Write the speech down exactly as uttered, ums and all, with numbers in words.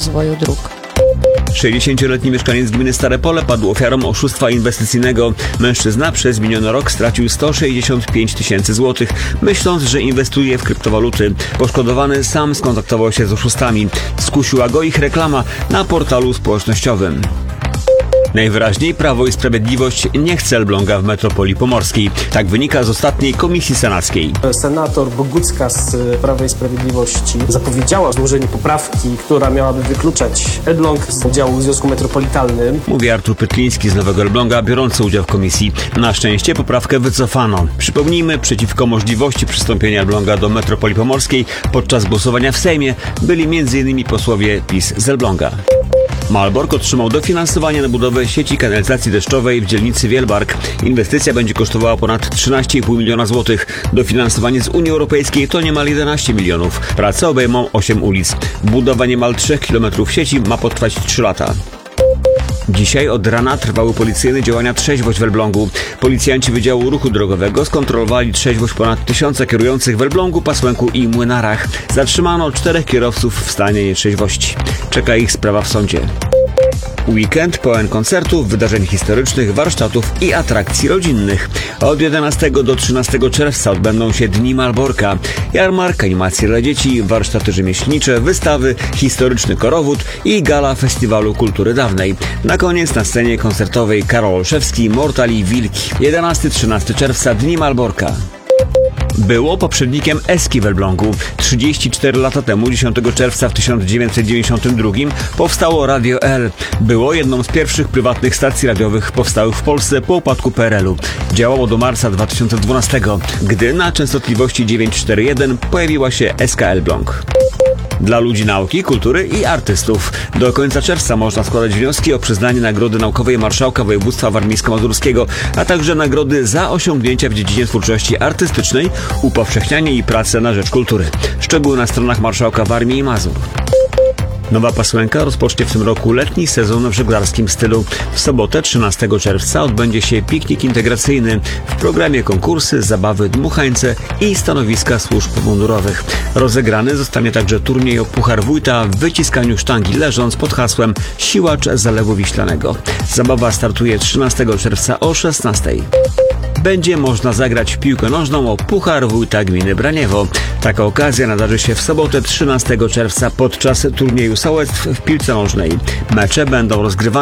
rozwoju dróg. sześćdziesięcioletni mieszkaniec gminy Stare Pole padł ofiarą oszustwa inwestycyjnego. Mężczyzna przez miniony rok stracił sto sześćdziesiąt pięć tysięcy złotych, myśląc, że inwestuje w kryptowaluty. Poszkodowany sam skontaktował się z oszustami. Skusiła go ich reklama na portalu społecznościowym. Najwyraźniej Prawo i Sprawiedliwość nie chce Elbląga w metropolii pomorskiej. Tak wynika z ostatniej komisji senackiej. Senator Bogucka z Prawa i Sprawiedliwości zapowiedziała złożenie poprawki, która miałaby wykluczać Elbląg z udziału w Związku Metropolitalnym. Mówi Artur Pytliński z Nowego Elbląga, biorący udział w komisji. Na szczęście poprawkę wycofano. Przypomnijmy, przeciwko możliwości przystąpienia Elbląga do metropolii pomorskiej podczas głosowania w Sejmie byli między innymi posłowie PiS z Elbląga. Malbork otrzymał dofinansowanie na budowę sieci kanalizacji deszczowej w dzielnicy Wielbark. Inwestycja będzie kosztowała ponad trzynaście i pół miliona złotych. Dofinansowanie z Unii Europejskiej to niemal jedenaście milionów. Prace obejmą osiem ulic. Budowa niemal trzech kilometrów sieci ma potrwać trzy lata. Dzisiaj od rana trwały policyjne działania Trzeźwość w Elblągu. Policjanci Wydziału Ruchu Drogowego skontrolowali trzeźwość ponad tysiąca kierujących w Elblągu, Pasłęku i Młynarach. Zatrzymano czterech kierowców w stanie nietrzeźwości. Czeka ich sprawa w sądzie. Weekend pełen koncertów, wydarzeń historycznych, warsztatów i atrakcji rodzinnych. Od jedenastego do trzynastego czerwca odbędą się Dni Malborka. Jarmark, animacje dla dzieci, warsztaty rzemieślnicze, wystawy, historyczny korowód i gala Festiwalu Kultury Dawnej. Na koniec na scenie koncertowej Karol Olszewski, Mortal i Wilki. jedenastego do trzynastego czerwca Dni Malborka. Było poprzednikiem Eski w Elblągu. trzydzieści cztery lata temu, dziesiątego czerwca w tysiąc dziewięćset dziewięćdziesiątym drugim, powstało Radio L. Było jedną z pierwszych prywatnych stacji radiowych powstałych w Polsce po upadku P R L u. Działało do marca dwa tysiące dwunastego, gdy na częstotliwości dziewięćset czterdzieści jeden pojawiła się S K Elbląg. Dla ludzi nauki, kultury i artystów. Do końca czerwca można składać wnioski o przyznanie Nagrody Naukowej Marszałka Województwa Warmińsko-Mazurskiego, a także nagrody za osiągnięcia w dziedzinie twórczości artystycznej, upowszechnianie i pracę na rzecz kultury. Szczegóły na stronach Marszałka Warmii i Mazur. Nowa Pasłęka rozpocznie w tym roku letni sezon w żeglarskim stylu. W sobotę trzynastego czerwca odbędzie się piknik integracyjny. W programie konkursy, zabawy, dmuchańce i stanowiska służb mundurowych. Rozegrany zostanie także turniej o Puchar Wójta w wyciskaniu sztangi leżąc pod hasłem Siłacz Zalewu Wiślanego. Zabawa startuje trzynastego czerwca o szesnastej. Będzie można zagrać w piłkę nożną o Puchar Wójta Gminy Braniewo. Taka okazja nadarzy się w sobotę trzynastego czerwca podczas turnieju sołectw w piłce nożnej. Mecze będą rozgrywane